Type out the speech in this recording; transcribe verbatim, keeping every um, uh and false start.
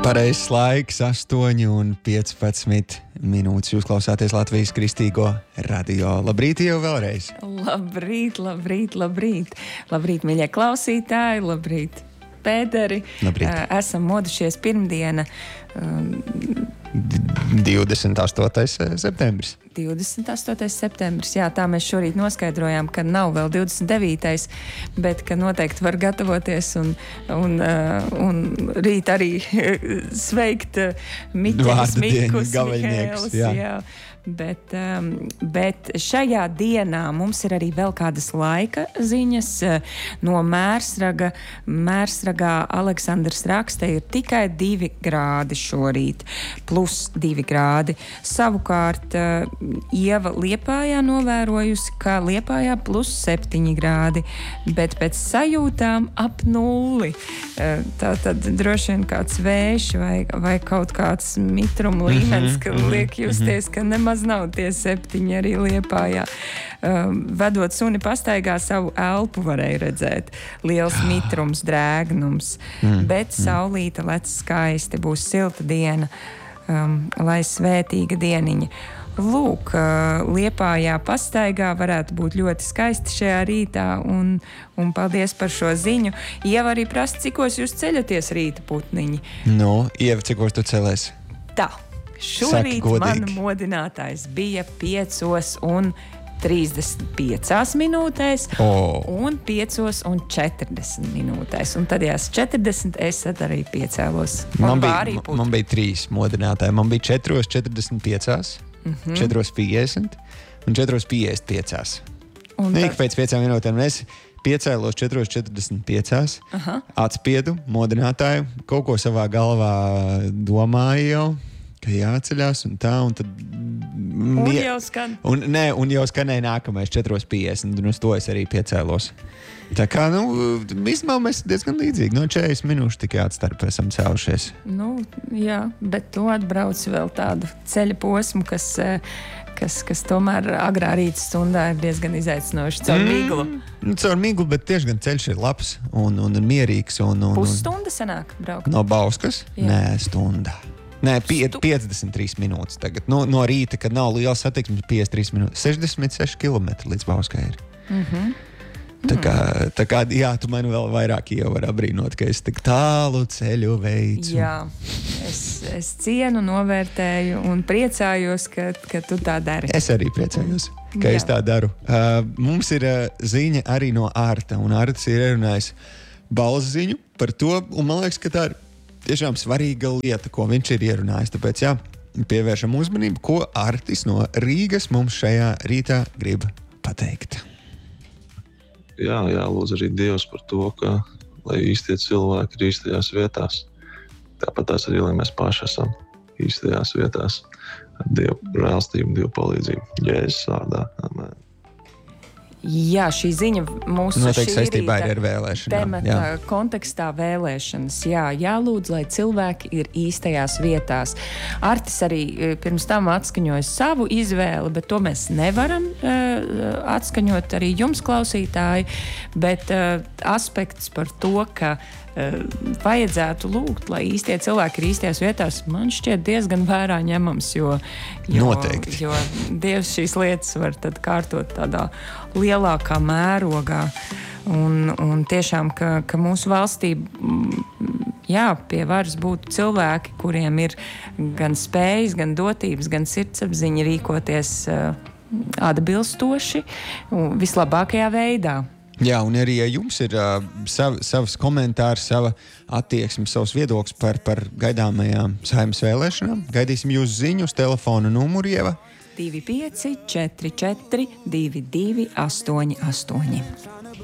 Pareizs laiks astoņi un piecpadsmit minūtes. Jūs klausāties Latvijas Kristīgo radio. Labrīt jau vēlreiz. Labrīt, labrīt, labrīt. Labrīt, mīļie klausītāji, labrīt, Pēteri. Labrīt. Esam modušies pirmdiena. divdesmit astotais septembris. divdesmit astotais septembris, jā, tā mēs šorīt noskaidrojām, ka nav vēl divdesmit devītais, bet ka noteikti var gatavoties un, un, un rīt arī sveikt Miķelis Mikus, Mihēlis, jā. jā. Bet, um, bet šajā dienā mums ir arī vēl kādas laika ziņas no Mērsraga. Mērsragā Aleksandrs raksta, ir tikai divi grādi šorīt, plus divi grādi. Savukārt uh, Ieva Liepājā novērojusi, ka Liepājā plus septiņi grādi, bet pēc sajūtām ap nulli. Uh, tā tad droši vien kāds vējš vai, vai kaut kāds mitruma līmenis, ka liek justies, ka nemaz nav tie septiņi arī Liepājā. Um, vedot suni pastaigā, savu elpu varēja redzēt. Liels mitrums, drēgnums, mm, bet saulīte lec skaisti, būs silta diena, um, lai svētīga dieniņa. Lūk, uh, Liepājā pastaigā varētu būt ļoti skaisti šajā rītā, un, un paldies par šo ziņu. Ieva arī prasa, cikos jūs ceļaties rīta putniņi? Nu, Ieva, cikos tu celies? Tā. Šorīt mana modinātājs bija piecos un trīsdesmit piecās minūtēs oh. un piecos un četrdesmit minūtēs. Un tad jās četrdesmit es arī piecēlos. Man bija, man bija trīs modinātāji. Man bija četros četrdesmit piecās, mm-hmm. četros piecdesmit un četros piecdesmit piecās. Un tad... Ik pēc piecām minūtēm es piecēlos četros četrdesmit piecās, Aha. atspiedu modinātāju, kaut ko savā galvā domāju jau, ka jāceļās un tā, un tad... Un jau skan. Un, nē, un jau skanēja nākamais četros piecdesmit, un uz to es arī piecēlos. Tā kā, nu, vismaz mēs diezgan līdzīgi, no četrdesmit minūšu tikai atstarp esam cēlušies. Nu, jā, bet tu atbrauc vēl tādu ceļa posmu, kas, kas, kas tomēr agrā rīta stundā ir diezgan izaicinoši caur miglu. Mm, caur miglu, bet tieši gan ceļš ir labs un, un mierīgs. Un, un, Pusstunda sanāk braukt? No Bauskas? Jā. Nē, stunda. Nē, pie, piecdesmit trīs minūtes tagad. No, no rīta, kad nav liela satiksme, piecdesmit trīs minūtes. sešdesmit seši kilometri līdz Bauskai ir. Mm-hmm. Tā kā, tā kā, jā, tu mani vēl vairāk jau var abrīnot, ka es tik tālu ceļu veicu. Jā, es, es cienu, novērtēju un priecājos, ka, ka tu tā dari. Es arī priecājos, ka jā. Es tā daru. Uh, mums ir uh, ziņa arī no Arta, un Arts ir ierunājis balss ziņu par to, un man liekas, ka tā ir tiešām svarīga lieta, ko viņš ir ierunājis. Tāpēc, jā, pievēršam uzmanību, ko Artis no Rīgas mums šajā rītā grib pateikt. Jā, jālūdz arī Dievs par to, ka, lai īstie cilvēki ir īstajās vietās. Tāpat tās arī, lai mēs paši esam īstajās vietās ar Dievu žēlstību, Dievu palīdzību. Jēzus vārdā. Amen. Jā, šī ziņa mūsu noteikti šī saistībā rīta ar vēlēšanām. Temata jā. kontekstā vēlēšanas. Jā, jālūdz, lai cilvēki ir īstajās vietās. Artis arī pirms tam atskaņoja savu izvēli, bet to mēs nevaram uh, atskaņot arī jums, klausītāji. Bet uh, aspekts par to, ka uh, vajadzētu lūgt, lai īstie cilvēki ir īstajās vietās, man šķiet diezgan vērā ņemams, jo, jo, Noteikti. jo Dievs šīs lietas var tad kārtot tādā lielākā mērogā. Un, un tiešām, ka, ka mūsu valstī jā, pie varas būtu cilvēki, kuriem ir gan spējas, gan dotības, gan sirdsapziņa rīkoties uh, atbilstoši un vislabākajā veidā. Jā, un arī, ja jums ir uh, sav, savs komentārs, sava attieksme, savs viedoklis par, par gaidāmajām Saeimas vēlēšanām, gaidīsim jūsu ziņu uz telefona numuru, Ieva. divi pieci četri četri divi divi astoņi astoņi.